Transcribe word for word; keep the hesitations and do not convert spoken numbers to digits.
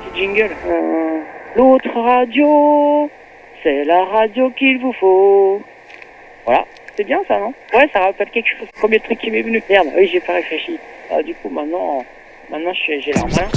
petit jingle. Euh, L'autre radio, c'est la radio qu'il vous faut. Voilà, c'est bien ça, non? Ouais, ça rappelle quelque chose. Premier truc qui m'est venu. Merde, oui, j'ai pas réfléchi. Ah, du coup, maintenant, maintenant j'ai j'ai l'air malin.